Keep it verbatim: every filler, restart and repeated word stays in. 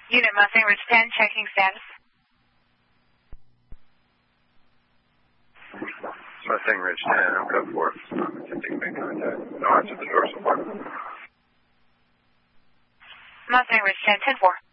Unit Mustang Ridge ten, checking status. Mustang Ridge ten, I'm code four. Attempting to make contact. No answer to the dorsal part. Mustang Ridge ten, ten four.